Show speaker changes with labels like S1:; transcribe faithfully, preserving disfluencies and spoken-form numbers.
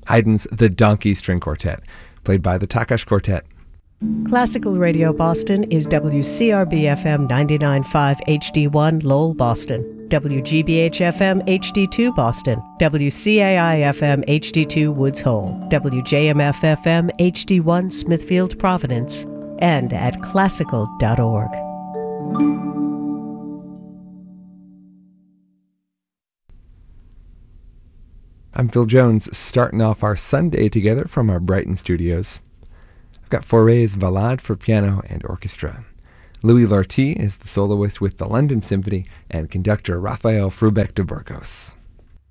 S1: Haydn's The Donkey String Quartet, played by the Takesh Quartet.
S2: Classical Radio Boston is W C R B F M ninety-nine point five H D one Lowell, Boston, W G B H F M H D two Boston, W C A I F M H D two Woods Hole, W J M F F M H D one Smithfield, Providence, and at classical dot org.
S1: I'm Phil Jones, starting off our Sunday together from our Brighton studios. I've got Fauré's Ballade for piano and orchestra. Louis Lortie is the soloist with the London Symphony, and conductor Raphael Frubeck de Burgos.